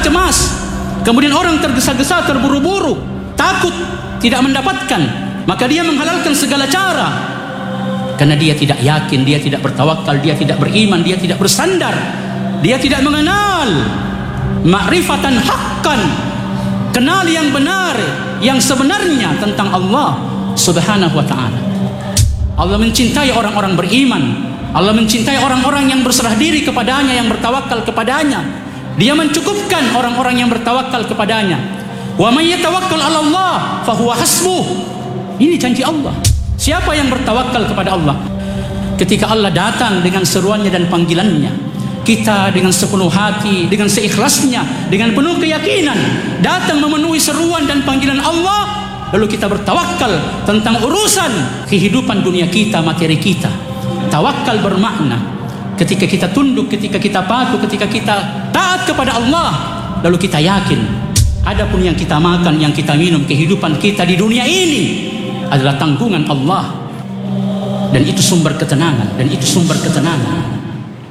cemas, kemudian orang tergesa-gesa, terburu-buru, takut tidak mendapatkan, maka dia menghalalkan segala cara karena dia tidak yakin, dia tidak bertawakal, dia tidak beriman, dia tidak bersandar, dia tidak mengenal ma'rifatan haqqan, kenal yang benar, yang sebenarnya tentang Allah Subhanahu wa ta'ala. Allah mencintai orang-orang beriman, Allah mencintai orang-orang yang berserah diri kepadanya, yang bertawakal kepadanya. Dia mencukupkan orang-orang yang bertawakal kepadanya. Wa may yatawakkal 'ala Allah fa huwa hasbuh. Ini janji Allah. Siapa yang bertawakal kepada Allah, ketika Allah datang dengan seruannya dan panggilannya, kita dengan sepenuh hati, dengan seikhlasnya, dengan penuh keyakinan datang memenuhi seruan dan panggilan Allah, lalu kita bertawakal tentang urusan kehidupan dunia kita, materi kita. Tawakal bermakna ketika kita tunduk, ketika kita patuh, ketika kita taat kepada Allah, lalu kita yakin adapun yang kita makan, yang kita minum, kehidupan kita di dunia ini adalah tanggungan Allah, dan itu sumber ketenangan, dan itu sumber ketenangan.